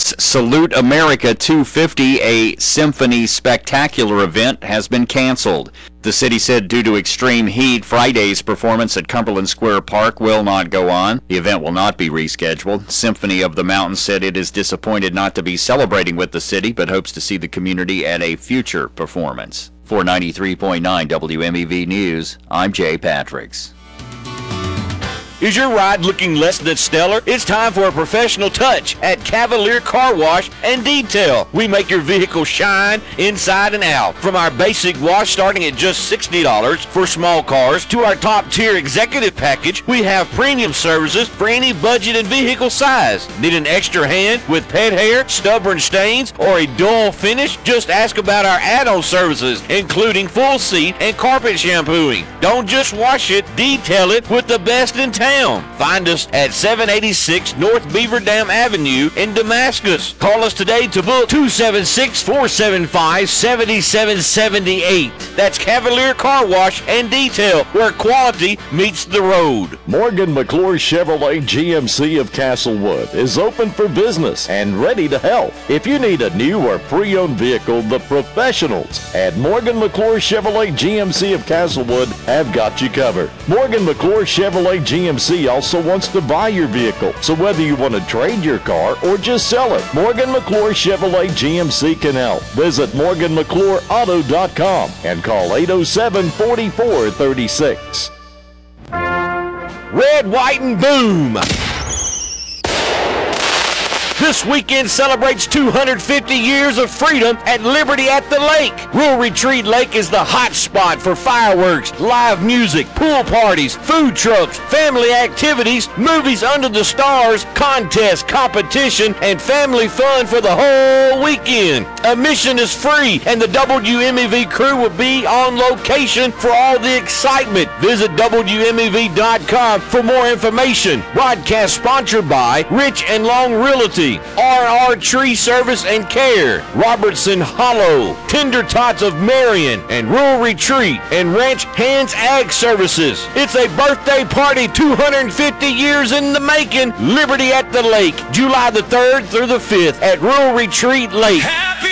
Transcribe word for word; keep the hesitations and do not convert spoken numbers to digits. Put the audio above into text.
Salute America two fifty, a Symphony Spectacular event, has been canceled. The city said due to extreme heat, Friday's performance at Cumberland Square Park will not go on. The event will not be rescheduled. Symphony of the Mountain said it is disappointed not to be celebrating with the city, but hopes to see the community at a future performance. For ninety-three point nine W M E V News, I'm Jay Patricks. Is your ride looking less than stellar? It's time for a professional touch at Cavalier Car Wash and Detail. We make your vehicle shine inside and out. From our basic wash starting at just sixty dollars for small cars to our top tier executive package, we have premium services for any budget and vehicle size. Need an extra hand with pet hair, stubborn stains, or a dull finish? Just ask about our add-on services, including full seat and carpet shampooing. Don't just wash it, detail it with the best in town. Find us at seven eighty-six North Beaver Dam Avenue in Damascus. Call us today to book two seven six, four seven five, seven seven seven eight. That's Cavalier Car Wash and Detail, where quality meets the road. Morgan McClure Chevrolet G M C of Castlewood is open for business and ready to help. If you need a new or pre-owned vehicle, the professionals at Morgan McClure Chevrolet G M C of Castlewood have got you covered. Morgan McClure Chevrolet G M C also wants to buy your vehicle. So whether you want to trade your car or just sell it, Morgan McClure Chevrolet G M C can help. Visit Morgan McClure Auto dot com and call eight oh seven, four four three six. Red, white, and boom! This weekend celebrates two hundred fifty years of freedom at Liberty at the Lake. Rural Retreat Lake is the hot spot for fireworks, live music, pool parties, food trucks, family activities, movies under the stars, contests, competition, and family fun for the whole weekend. Admission is free, and the W M E V crew will be on location for all the excitement. Visit W M E V dot com for more information. Broadcast sponsored by Rich and Long Realty, R R Tree Service and Care, Robertson Hollow, Tender Tots of Marion, and Rural Retreat and Ranch Hands Ag Services. It's a birthday party two hundred fifty years in the making. Liberty at the Lake, July the third through the fifth at Rural Retreat Lake.